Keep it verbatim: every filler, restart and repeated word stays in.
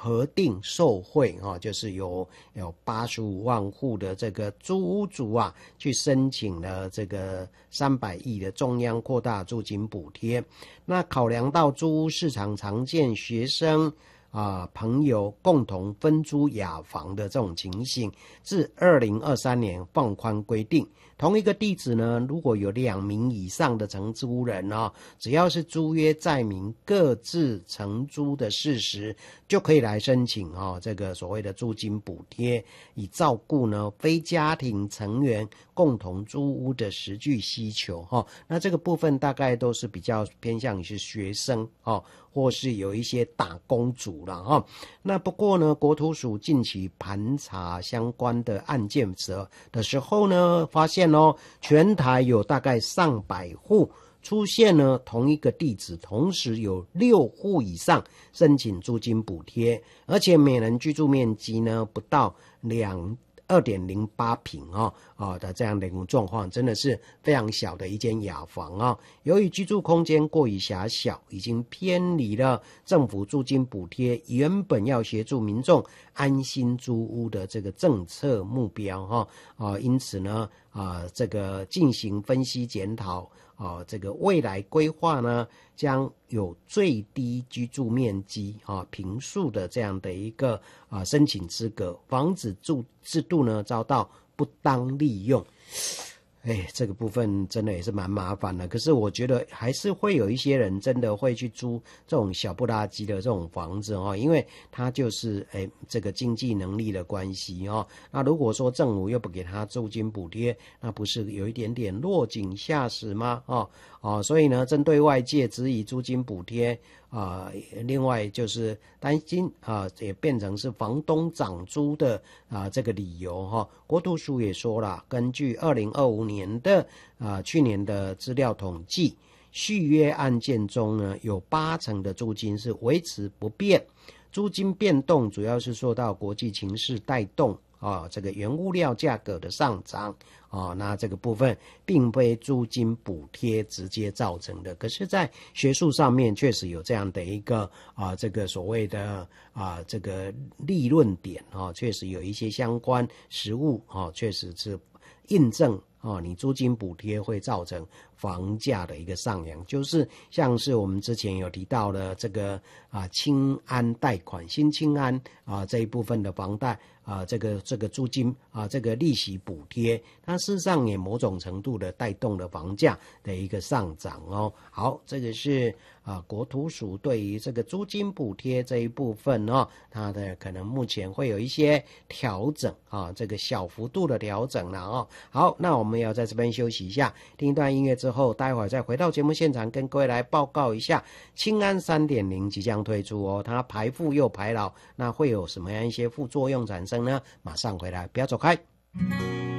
核定受惠啊，就是有有八十五万户的这个租屋族啊，去申请了这个三百亿的中央扩大租金补贴。那考量到租屋市场常见学生啊，朋友共同分租雅房的这种情形，自二零二三年放宽规定，同一个地址呢，如果有两名以上的承租人啊，只要是租约载明各自承租的事实，就可以来申请啊这个所谓的租金补贴，以照顾呢非家庭成员共同租屋的实际需求哈。那这个部分大概都是比较偏向于是学生哦，或是有一些打工族了哈。那不过呢，国土署近期盘查相关的案件的时候呢，发现哦，全台有大概上百户出现呢同一个地址，同时有六户以上申请租金补贴，而且每人居住面积呢不到两。二点零八坪哦哦的这样的一种状况，真的是非常小的一间雅房啊、哦。由于居住空间过于狭小，已经偏离了政府租金补贴原本要协助民众安心租屋的这个政策目标哈啊、哦，因此呢啊、呃，这个进行分析检讨。啊、哦，这个未来规划呢，将有最低居住面积啊坪数的这样的一个啊申请资格，防止住制度呢遭到不当利用。哎，这个部分真的也是蛮麻烦的。可是我觉得还是会有一些人真的会去租这种小不拉几的这种房子哦，因为他就是哎这个经济能力的关系哦。那如果说政府又不给他租金补贴，那不是有一点点落井下石吗？哦哦，所以呢，针对外界质疑租金补贴啊、呃，另外就是担心啊、呃，也变成是房东涨租的啊、呃、这个理由哈、哦。国土署也说了，根据二零二五年的啊、呃、去年的资料统计，续约案件中呢，有八成的租金是维持不变，租金变动主要是受到国际情势带动。啊，这个原物料价格的上涨啊，那这个部分并非租金补贴直接造成的，可是，在学术上面确实有这样的一个啊，这个所谓的啊，这个立论点啊，确实有一些相关实务啊，确实是印证啊，你租金补贴会造成房价的一个上扬，就是像是我们之前有提到的这个啊，青安贷款、新青安啊这一部分的房贷。啊，这个这个租金啊，这个利息补贴，它事实上也某种程度的带动了房价的一个上涨哦。好，这个是啊国土署对于这个租金补贴这一部分哦，它的可能目前会有一些调整啊，这个小幅度的调整了哦。好，那我们要在这边休息一下，听一段音乐之后，待会儿再回到节目现场，跟各位来报告一下青安 三点零 即将推出哦，它排富又排老，那会有什么样一些副作用产生呢？马上回来，不要走开。